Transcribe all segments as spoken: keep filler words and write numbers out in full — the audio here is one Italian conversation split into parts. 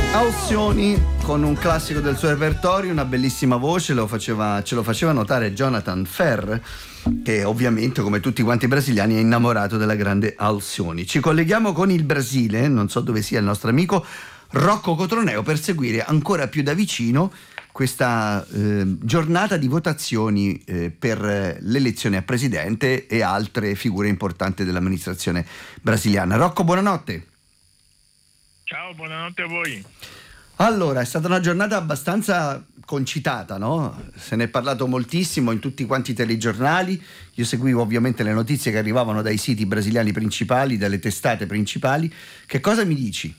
Alcioni con un classico del suo repertorio, una bellissima voce, lo faceva, ce lo faceva notare Jonathan Ferr, che ovviamente come tutti quanti i brasiliani è innamorato della grande Alcioni. Ci colleghiamo con il Brasile, non so dove sia il nostro amico Rocco Cotroneo, per seguire ancora più da vicino questa eh, giornata di votazioni eh, per l'elezione a presidente e altre figure importanti dell'amministrazione brasiliana. Rocco, buonanotte. Ciao, buonanotte a voi. Allora, è stata una giornata abbastanza concitata, no? Se ne è parlato moltissimo in tutti quanti i telegiornali. Io seguivo ovviamente le notizie che arrivavano dai siti brasiliani principali, dalle testate principali. Che cosa mi dici?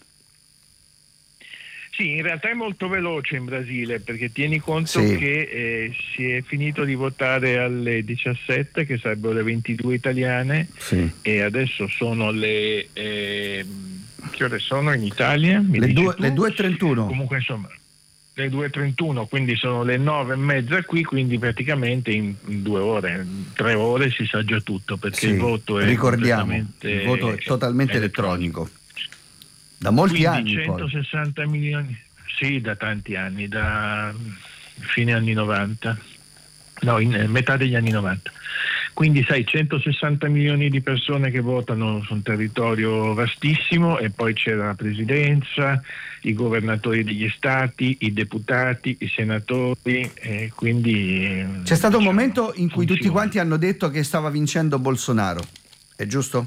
Sì, in realtà è molto veloce in Brasile, perché tieni conto Sì. che eh, si è finito di votare alle diciassette, che sarebbero le ventidue italiane, Sì. e adesso sono le... Eh, che ore sono in Italia? Mi Le dici due, tu? le due e trentuno. Comunque insomma le due e trentuno, quindi sono le nove e mezza qui, quindi praticamente in, in due ore, in tre ore si sa già tutto, perché Sì, il voto è ricordiamo, completamente il voto è totalmente elettronico. Da molti quindi anni poi. centosessanta milioni, sì, da tanti anni, da fine anni novanta, no, in eh, metà degli anni novanta. Quindi sai, centosessanta milioni di persone che votano su un territorio vastissimo, e poi c'era la presidenza, i governatori degli stati, i deputati, i senatori, e quindi C'è stato un diciamo, momento in cui funziona. tutti quanti hanno detto che stava vincendo Bolsonaro, è giusto?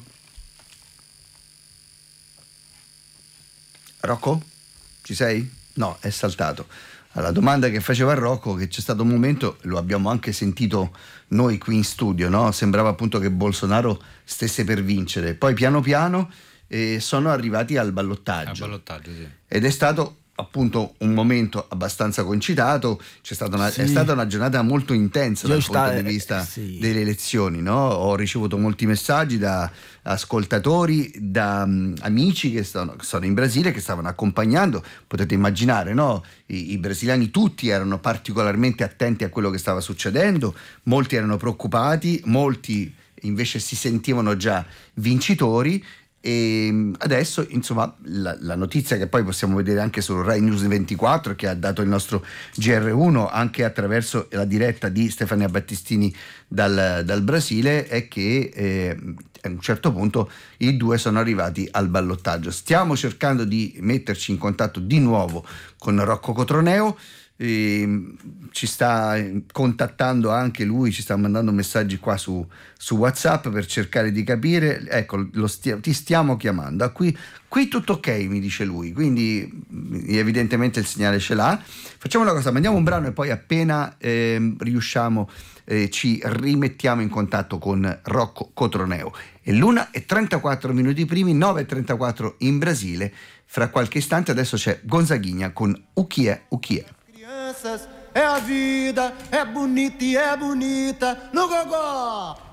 Rocco? Ci sei? No, è saltato. La domanda che faceva Rocco, che c'è stato un momento, lo abbiamo anche sentito noi qui in studio, no? Sembrava appunto che Bolsonaro stesse per vincere, poi piano piano eh, sono arrivati al ballottaggio, Al ballottaggio, sì. ed è stato appunto un momento abbastanza concitato. C'è stata una, Sì. è stata una giornata molto intensa Io dal sta- punto di vista eh, sì. delle elezioni, no? Ho ricevuto molti messaggi da ascoltatori, da um, amici che sono, sono in Brasile, che stavano accompagnando. Potete immaginare, no? I, i brasiliani tutti erano particolarmente attenti a quello che stava succedendo, molti erano preoccupati, molti invece si sentivano già vincitori. E adesso insomma la, la notizia che poi possiamo vedere anche su Rai News ventiquattro, che ha dato il nostro G R uno anche attraverso la diretta di Stefania Battistini dal, dal Brasile, è che eh, a un certo punto i due sono arrivati al ballottaggio. Stiamo cercando di metterci in contatto di nuovo con Rocco Cotroneo. E ci sta contattando anche lui, ci sta mandando messaggi qua su, su WhatsApp per cercare di capire. Ecco, lo stia, ti stiamo chiamando. Qui, qui tutto ok, mi dice lui, quindi evidentemente il segnale ce l'ha. Facciamo una cosa, mandiamo un brano e poi appena eh, riusciamo eh, ci rimettiamo in contatto con Rocco Cotroneo. È l'una e trentaquattro minuti primi, nove e trentaquattro in Brasile. Fra qualche istante adesso c'è Gonzaguinha con O Che É, O Che É. É a vida, é bonita e é bonita no gogó.